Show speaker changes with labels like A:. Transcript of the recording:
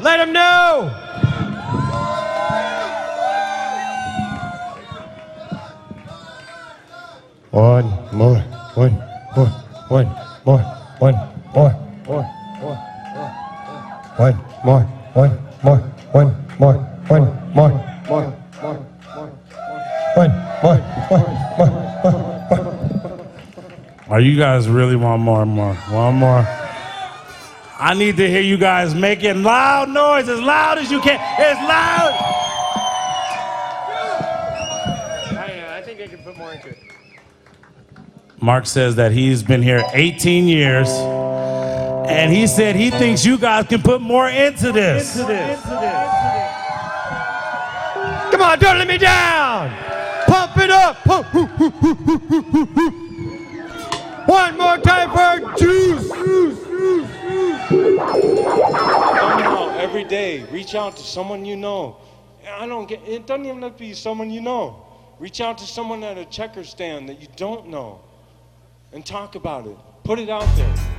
A: Let him know. One more.
B: Are you guys really want more and more? One more. I need to hear you guys making loud noise, as loud as you can. It's loud.
A: I think I can put more into it.
B: Mark says that he's been here 18 years, and he said he thinks you guys can put more into this.
A: Come on, don't let me down. Pump it up. One more time for Juice.
C: Come out every day. Reach out to someone you know. It doesn't even have to be someone you know. Reach out to someone at a checker stand that you don't know and talk about it. Put it out there.